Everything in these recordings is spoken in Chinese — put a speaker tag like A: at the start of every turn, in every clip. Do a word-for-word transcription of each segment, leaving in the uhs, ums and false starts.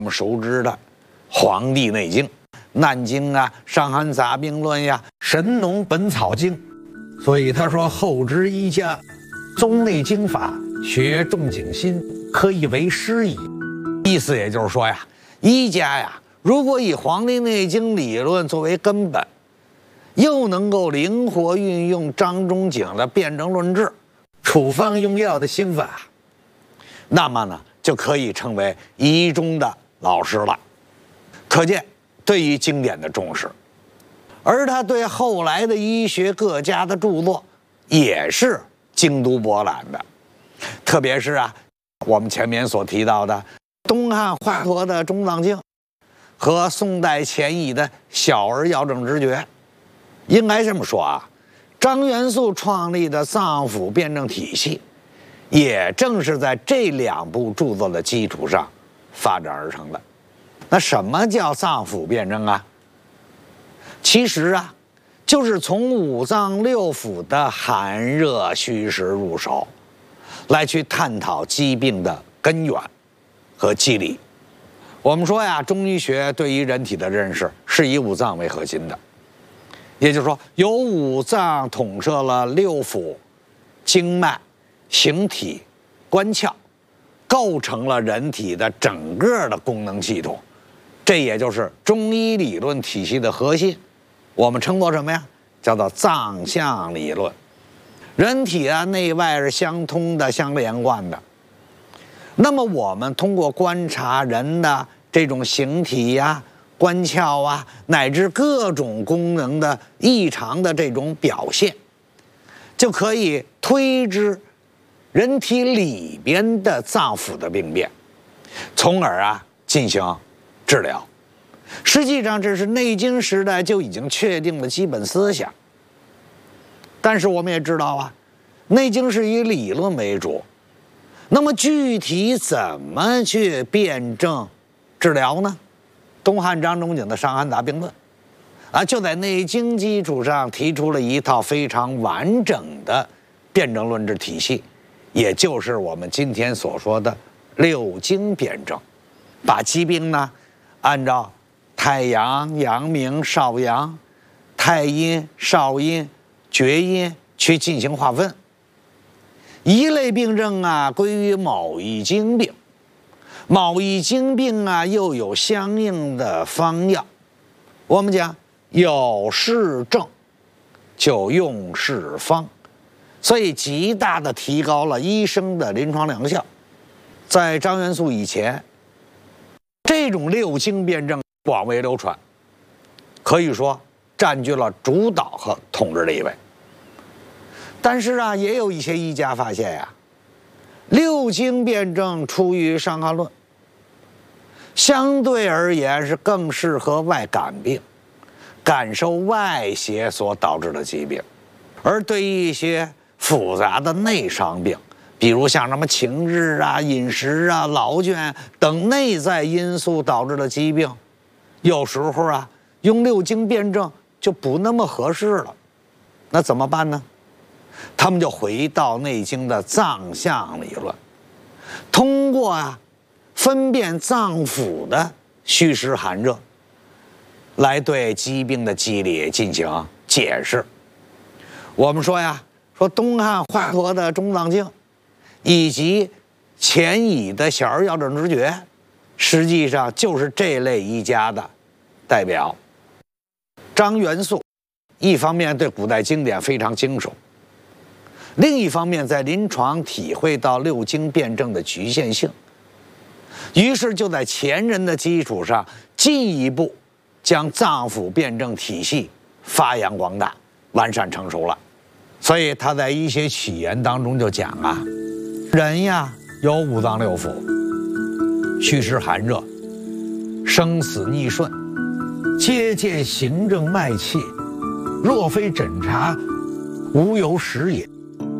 A: 我们熟知的《黄帝内经》、难经啊、伤寒杂病论呀、神农本草经。所以他说后之医家，宗内经法，学仲景心，可以为师矣。意思也就是说呀，医家呀，如果以《黄帝内经》理论作为根本，又能够灵活运用张仲景的辨证论治、处方用药的心法，那么呢，就可以称为医中的老师了。可见对于经典的重视，而他对后来的医学各家的著作也是精读博览的。特别是啊，我们前面所提到的东汉华佗的《中藏经》和宋代钱乙的《小儿药证直诀》，应该这么说啊，张元素创立的脏腑辨证体系，也正是在这两部著作的基础上发展而成的。那什么叫脏腑辨证啊？其实啊，就是从五脏六腑的寒热虚实入手，来去探讨疾病的根源和机理。我们说呀，中医学对于人体的认识是以五脏为核心的，也就是说，由五脏统摄了六腑、经脉、形体、官窍，构成了人体的整个的功能系统。这也就是中医理论体系的核心，我们称作什么呀？叫做脏象理论。人体啊，内外是相通的、相连贯的。那么我们通过观察人的这种形体呀、官窍啊，乃至各种功能的异常的这种表现，就可以推知人体里边的脏腑的病变，从而啊进行治疗。实际上，这是内经时代就已经确定的基本思想。但是我们也知道啊，内经是以理论为主，那么具体怎么去辨证治疗呢？东汉张仲景的《伤寒杂病论》啊，就在内经基础上提出了一套非常完整的辨证论治体系，也就是我们今天所说的六经辨证，把疾病呢按照太阳、阳明、少阳、太阴、少阴、厥阴去进行划分。一类病症啊归于某一经病，某一经病啊又有相应的方药。我们讲有是症就用是方，所以极大的提高了医生的临床疗效。在张元素以前，这种六经辨证广为流传，可以说占据了主导和统治地位。但是啊，也有一些医家发现呀、啊，六经辨证出于《伤寒论》，相对而言是更适合外感病，感受外邪所导致的疾病，而对于一些复杂的内伤病，比如像什么情志啊、饮食啊、劳倦等内在因素导致的疾病，有时候啊，用六经辨证就不那么合适了。那怎么办呢？他们就回到内经的脏象理论，通过啊分辨脏腑的虚实寒热，来对疾病的机理进行解释。我们说呀，说东汉华佗的《中藏经》，以及钱乙的《小儿药证直诀》，实际上就是这类医家的代表。张元素一方面对古代经典非常精熟，另一方面在临床体会到六经辨证的局限性，于是就在前人的基础上进一步将脏腑辨证体系发扬光大、完善成熟了。所以他在医学起源当中就讲啊，人呀有五脏六腑，虚实寒热、生死逆顺，皆见行政脉气，若非诊察，无由识也。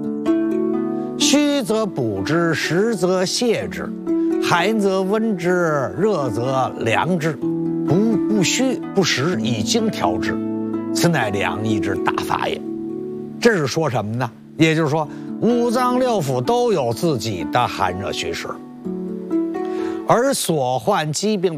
A: 虚则补之，实则泻之，寒则温之，热则凉之，不不虚不实，以经调之，此乃良医之大法也。这是说什么呢？也就是说，五脏六腑都有自己的寒热虚实，而所患疾病